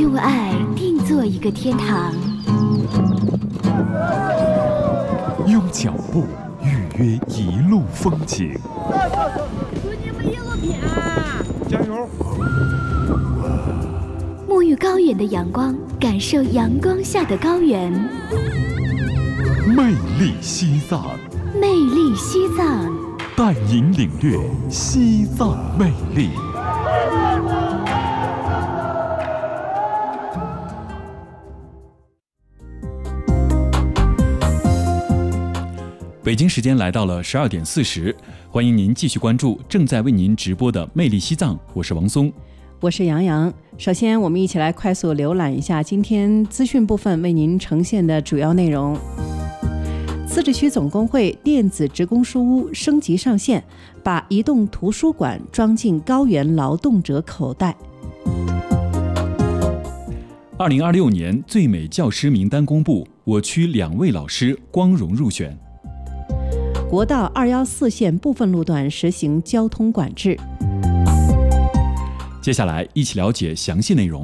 用爱定做一个天堂， 用脚步预约一路风景。 祝你们一路平安， 加油！ 沐浴高原的阳光，感受阳光下的高原。 魅力西藏， 魅力西藏， 带您领略西藏魅力。 北京时间来到了12点40，欢迎您继续关注正在为您直播的魅力西藏，我是王松， 我是杨洋。首先我们一起来快速浏览一下今天资讯部分为您呈现的主要内容。自治区总工会电子职工书屋升级上线，把移动图书馆装进高原劳动者口袋。 2026年最美教师名单公布，我区2位老师光荣入选。 国道214线部分路段实行交通管制。 接下来一起了解详细内容。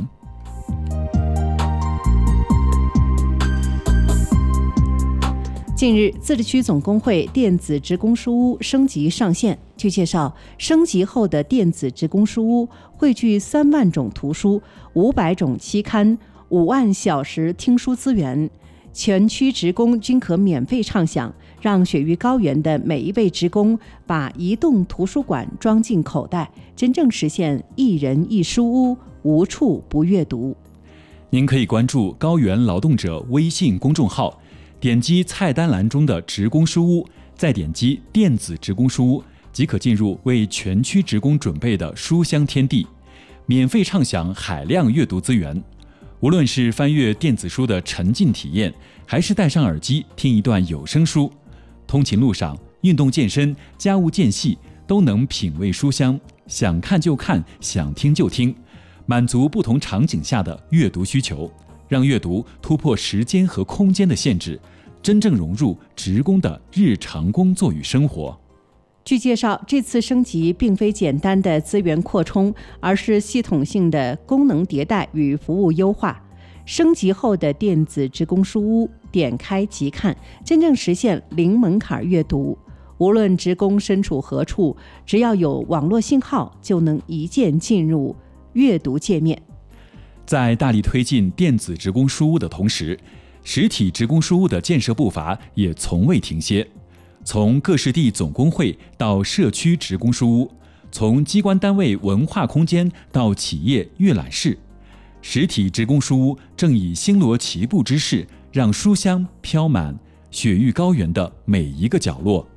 近日，自治区总工会电子职工书屋升级上线。据介绍，升级后的电子职工书屋汇聚3万种图书、500种期刊、5万小时听书资源，全区职工均可免费畅享，让雪域高原的每一位职工把移动图书馆装进口袋，真正实现一人一书屋，无处不阅读。 您可以关注高原劳动者微信公众号，点击菜单栏中的职工书屋，再点击电子职工书屋，即可进入为全区职工准备的书香天地，免费畅享海量阅读资源。无论是翻阅电子书的沉浸体验，还是戴上耳机听一段有声书，通勤路上、运动健身、家务间隙都能品味书香，想看就看，想听就听，满足不同场景下的阅读需求，让阅读突破时间和空间的限制，真正融入职工的日常工作与生活。 据介绍，这次升级并非简单的资源扩充，而是系统性的功能迭代与服务优化。升级后的电子职工书屋，点开即看，真正实现零门槛阅读。无论职工身处何处，只要有网络信号，就能一键进入阅读界面。 在大力推进电子职工书屋的同时，实体职工书屋的建设步伐也从未停歇。从各市地总工会到社区职工书屋，从机关单位文化空间到企业阅览室，实体职工书屋正以星罗棋布之势，让书香飘满雪域高原的每一个角落。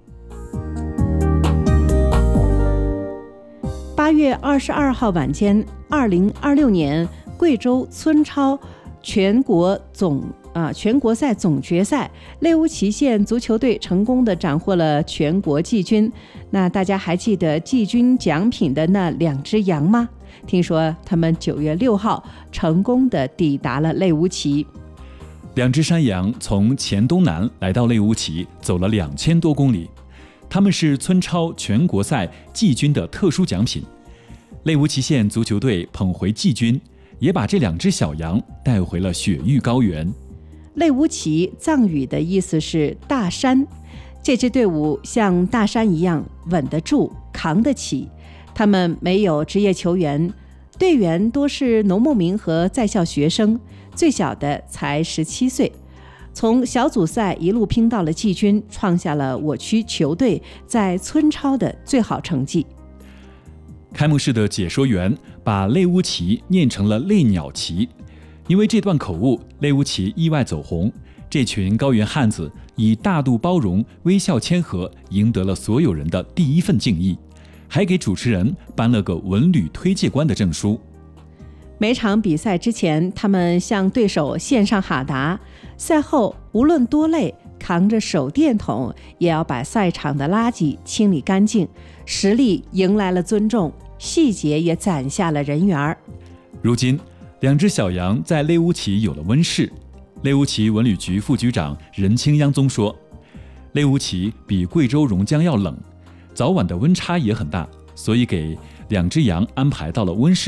8月22号晚间，2026年贵州村超全国赛总决赛，猎巫祁县足球队成功地斩获了全国季军。那大家还记得季军奖品的那2只羊吗？听说他们9月6号成功地抵达了猎巫祁。 2只山羊从黔东南来到猎巫祁，走了2000多公里。他们是村超全国赛季军的特殊奖品。猎巫祁县足球队捧回季军，也把这2只小羊带回了雪域高原。 猎巫祁藏语的意思是大山，这支队伍像大山一样稳得住、扛得起。他们没有职业球员，队员多是农牧民和在校学生，最小的才17岁。从小组赛一路拼到了季军，创下了我区球队在村超的最好成绩。 开幕式的解说员把猎巫祁念成了猎鸟祁，因为这段口误，猎巫祁意外走红。这群高原汉子以大度包容、微笑谦和，赢得了所有人的第一份敬意，还给主持人颁了个文旅推介官的证书。 每场比赛之前，他们向对手献上哈达，赛后无论多累，扛着手电筒也要把赛场的垃圾清理干净，实力迎来了尊重，细节也攒下了人缘。 如今2只小羊在猎巫祁有了温室。猎巫祁文旅局副局长任清央宗说，猎巫祁比贵州榕江要冷，早晚的温差也很大，所以给2只羊安排到了温室里，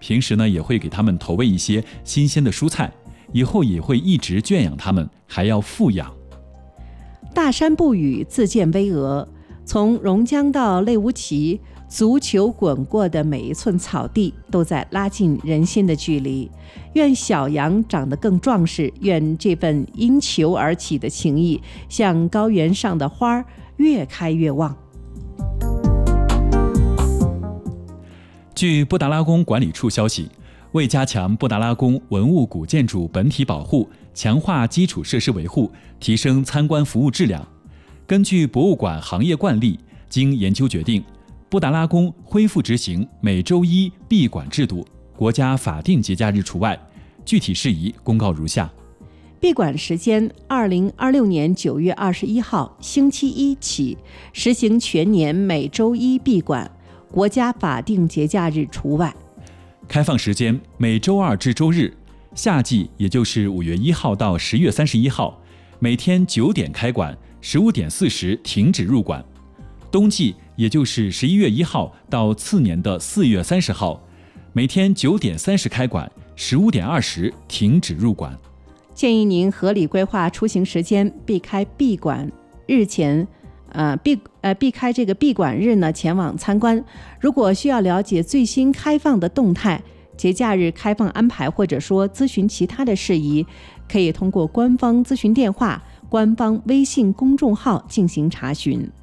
平时呢也会给他们投喂一些新鲜的蔬菜，以后也会一直圈养他们，还要富养。 大山不语，自见巍峨。从榕江到内乌齐，足球滚过的每一寸草地都在拉近人心的距离。愿小羊长得更壮实，愿这份因球而起的情谊像高原上的花儿，越开越旺。 据布达拉宫管理处消息，为加强布达拉宫文物古建筑本体保护，强化基础设施维护，提升参观服务质量，根据博物馆行业惯例，经研究决定，布达拉宫恢复执行每周一闭馆制度，国家法定节假日除外。具体事宜公告如下。 闭馆时间：2026年9月21号星期一起，实行全年每周一闭馆，国家法定节假日除外。 开放时间：每周二至周日，夏季也就是5月1号到10月31号，每天9点开馆，15点40停止入馆；冬季也就是11月1号到次年的4月30号，每天9点30开馆，15点20停止入馆。 建议您合理规划出行时间，避开闭馆日前，避开这个闭馆日呢前往参观。如果需要了解最新开放的动态、节假日开放安排，或者说咨询其他的事宜，可以通过官方咨询电话、官方微信公众号进行查询。